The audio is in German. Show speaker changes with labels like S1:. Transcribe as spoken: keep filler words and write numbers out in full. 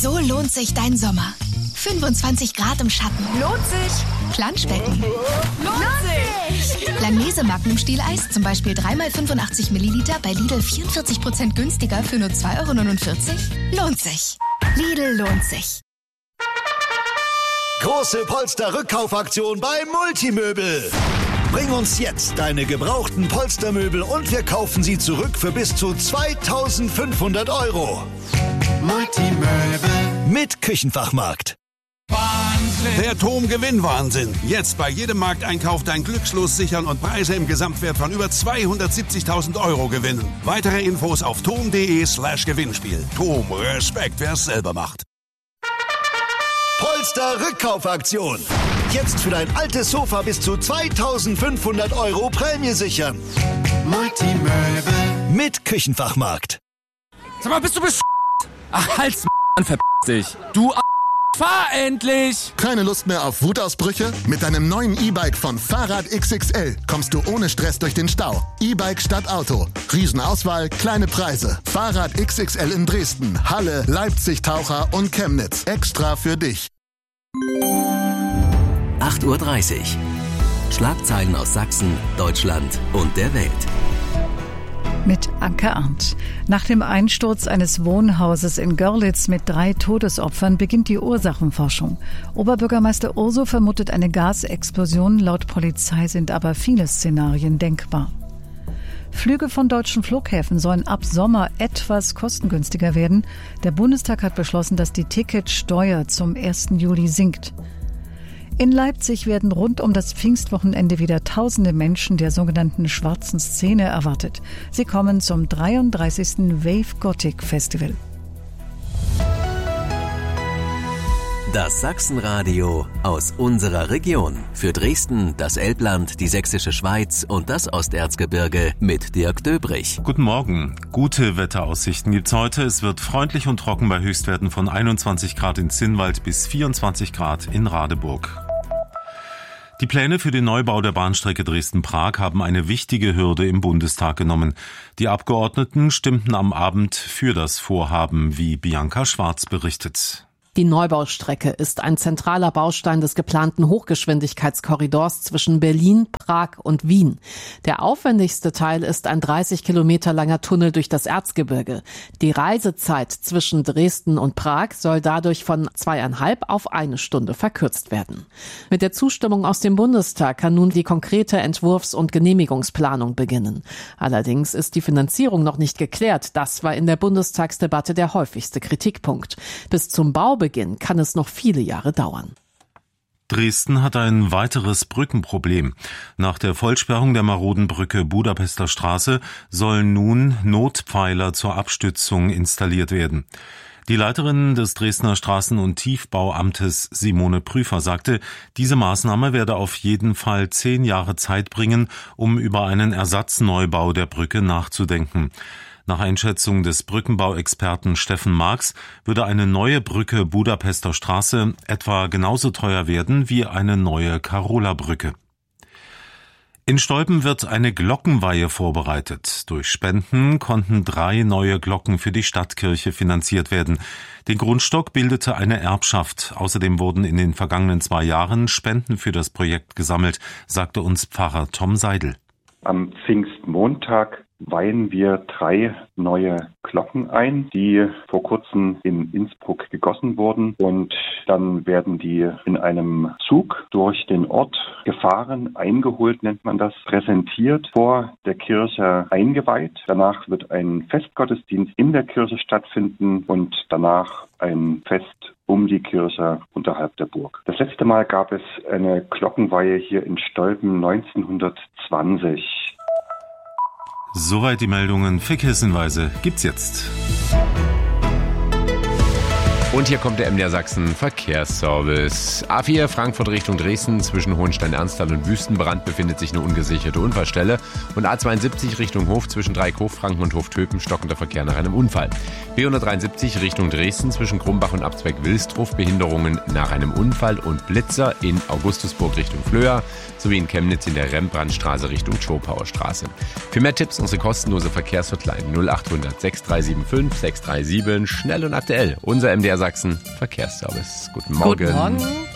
S1: So lohnt sich dein Sommer. fünfundzwanzig Grad im Schatten.
S2: Lohnt sich.
S1: Planschbecken.
S2: Lohnt sich.
S1: Langnese Magnum-Stieleis, zum Beispiel drei mal fünfundachtzig Milliliter, bei Lidl vierundvierzig Prozent günstiger für nur zwei Euro neunundvierzig. Lohnt sich. Lidl lohnt sich.
S3: Große Polster-Rückkaufaktion bei Multimöbel. Bring uns jetzt deine gebrauchten Polstermöbel und wir kaufen sie zurück für bis zu zweitausendfünfhundert Euro.
S4: Multimöbel
S3: mit Küchenfachmarkt.
S4: Wahnsinn. Der Tom-Gewinn-Wahnsinn. Jetzt bei jedem Markteinkauf dein Glückslos sichern und Preise im Gesamtwert von über zweihundertsiebzigtausend Euro gewinnen. Weitere Infos auf tom.de slash Gewinnspiel. Tom, Respekt, wer es selber macht.
S3: Polster-Rückkaufaktion. Jetzt für dein altes Sofa bis zu zweitausendfünfhundert Euro Prämie sichern.
S4: Multimöbel
S3: mit Küchenfachmarkt.
S5: Sag mal, bist du besch***? Ach, halt's, Mann, verpiss dich. Du A***, fahr endlich!
S6: Keine Lust mehr auf Wutausbrüche? Mit deinem neuen E-Bike von Fahrrad X X L kommst du ohne Stress durch den Stau. E-Bike statt Auto. Riesenauswahl, kleine Preise. Fahrrad X X L in Dresden, Halle, Leipzig, Taucher und Chemnitz. Extra für dich.
S7: acht Uhr dreißig. Schlagzeilen aus Sachsen, Deutschland und der Welt.
S8: Mit Anke Arndt. Nach dem Einsturz eines Wohnhauses in Görlitz mit drei Todesopfern beginnt die Ursachenforschung. Oberbürgermeister Urso vermutet eine Gasexplosion. Laut Polizei sind aber viele Szenarien denkbar. Flüge von deutschen Flughäfen sollen ab Sommer etwas kostengünstiger werden. Der Bundestag hat beschlossen, dass die Ticketsteuer zum ersten Juli sinkt. In Leipzig werden rund um das Pfingstwochenende wieder tausende Menschen der sogenannten schwarzen Szene erwartet. Sie kommen zum dreiunddreißigsten Wave Gothic Festival.
S7: Das Sachsenradio aus unserer Region. Für Dresden, das Elbland, die Sächsische Schweiz und das Osterzgebirge mit Dirk Döbrich.
S9: Guten Morgen. Gute Wetteraussichten gibt's heute. Es wird freundlich und trocken bei Höchstwerten von einundzwanzig Grad in Zinnwald bis vierundzwanzig Grad in Radeburg. Die Pläne für den Neubau der Bahnstrecke Dresden-Prag haben eine wichtige Hürde im Bundestag genommen. Die Abgeordneten stimmten am Abend für das Vorhaben, wie Bianca Schwarz berichtet.
S10: Die Neubaustrecke ist ein zentraler Baustein des geplanten Hochgeschwindigkeitskorridors zwischen Berlin, Prag und Wien. Der aufwendigste Teil ist ein dreißig Kilometer langer Tunnel durch das Erzgebirge. Die Reisezeit zwischen Dresden und Prag soll dadurch von zweieinhalb auf eine Stunde verkürzt werden. Mit der Zustimmung aus dem Bundestag kann nun die konkrete Entwurfs- und Genehmigungsplanung beginnen. Allerdings ist die Finanzierung noch nicht geklärt. Das war in der Bundestagsdebatte der häufigste Kritikpunkt. Bis zum Bau Beginn kann es noch viele Jahre dauern.
S9: Dresden hat ein weiteres Brückenproblem. Nach der Vollsperrung der maroden Brücke Budapester Straße sollen nun Notpfeiler zur Abstützung installiert werden. Die Leiterin des Dresdner Straßen- und Tiefbauamtes Simone Prüfer sagte, diese Maßnahme werde auf jeden Fall zehn Jahre Zeit bringen, um über einen Ersatzneubau der Brücke nachzudenken. Nach Einschätzung des Brückenbauexperten Steffen Marx würde eine neue Brücke Budapester Straße etwa genauso teuer werden wie eine neue Karola-Brücke. In Stolpen wird eine Glockenweihe vorbereitet. Durch Spenden konnten drei neue Glocken für die Stadtkirche finanziert werden. Den Grundstock bildete eine Erbschaft. Außerdem wurden in den vergangenen zwei Jahren Spenden für das Projekt gesammelt, sagte uns Pfarrer Tom Seidel.
S11: Am Pfingstmontag weihen wir drei neue Glocken ein, die vor kurzem in Innsbruck gegossen wurden, und dann werden die in einem Zug durch den Ort gefahren, eingeholt nennt man das, präsentiert, vor der Kirche eingeweiht. Danach wird ein Festgottesdienst in der Kirche stattfinden und danach ein Fest um die Kirche unterhalb der Burg. Das letzte Mal gab es eine Glockenweihe hier in Stolpen neunzehnhundertzwanzig.
S9: Soweit die Meldungen. Verkehrshinweise gibt's jetzt.
S12: Und hier kommt der M D R Sachsen Verkehrsservice. A vier Frankfurt Richtung Dresden zwischen Hohenstein-Ernsthal und Wüstenbrand befindet sich eine ungesicherte Unfallstelle. Und A zweiundsiebzig Richtung Hof zwischen Dreieck-Hochfranken und Hoftöpen stockender Verkehr nach einem Unfall. B hundertdreiundsiebzig Richtung Dresden zwischen Krumbach und Abzweig-Wilsdruf Behinderungen nach einem Unfall und Blitzer in Augustusburg Richtung Flöa sowie in Chemnitz in der Rembrandtstraße Richtung Schopauer Straße. Für mehr Tipps unsere kostenlose Verkehrshotline null achthundert sechs drei sieben fünf sechs drei sieben, schnell und aktuell. Unser M D R Niedersachsen Verkehrsservice. Guten Morgen.
S10: Guten Morgen.